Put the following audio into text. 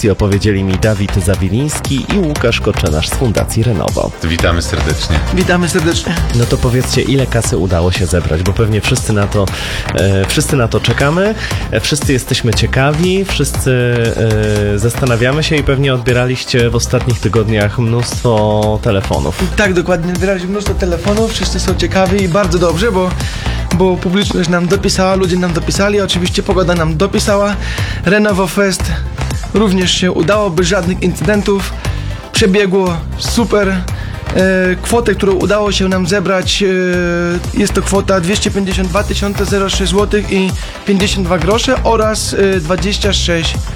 akcji opowiedzieli mi Dawid Zawiliński i Łukasz Koczynasz z Fundacji Renovo. Witamy serdecznie. Witamy serdecznie. No to powiedzcie, ile kasy udało się zebrać, bo pewnie wszyscy na to czekamy, wszyscy jesteśmy ciekawi, wszyscy zastanawiamy się i pewnie odbieraliście w ostatnich tygodniach mnóstwo telefonów. Tak, dokładnie. Odbieraliśmy mnóstwo telefonów, wszyscy są ciekawi i bardzo dobrze, bo publiczność nam dopisała, ludzie nam dopisali, oczywiście pogoda nam dopisała. Renovo Fest również się udało, bez żadnych incydentów. Przebiegło super. Kwotę, którą udało się nam zebrać, jest to kwota 252 006 zł i 52 grosze oraz 26